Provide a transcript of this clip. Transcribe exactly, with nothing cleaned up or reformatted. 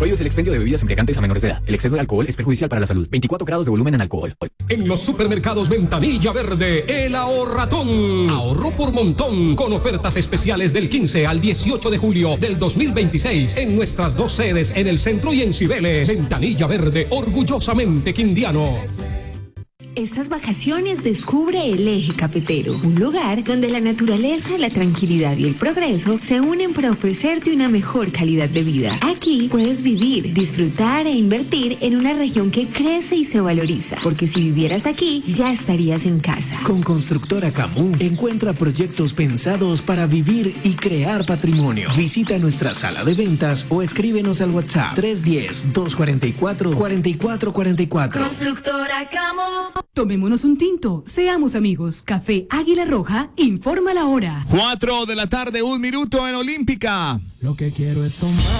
Prohíbes el expendio de bebidas embriagantes a menores de edad. El exceso de alcohol es perjudicial para la salud. veinticuatro grados de volumen en alcohol. En los supermercados Ventanilla Verde, el ahorratón. Ahorro por montón con ofertas especiales del quince al dieciocho de julio del dos mil veintiséis en nuestras dos sedes en el centro y en Cibeles. Ventanilla Verde, orgullosamente quindiano. Estas vacaciones descubre el Eje Cafetero, un lugar donde la naturaleza, la tranquilidad y el progreso se unen para ofrecerte una mejor calidad de vida. Aquí puedes vivir, disfrutar e invertir en una región que crece y se valoriza, porque si vivieras aquí, ya estarías en casa. Con Constructora Camu, encuentra proyectos pensados para vivir y crear patrimonio. Visita nuestra sala de ventas o escríbenos al WhatsApp tres uno cero, dos cuatro cuatro, cuatro cuatro cuatro cuatro. Constructora Camu. Tomémonos un tinto, seamos amigos. Café Águila Roja, informa la hora. Cuatro de la tarde, un minuto en Olímpica. Lo que quiero es tomar.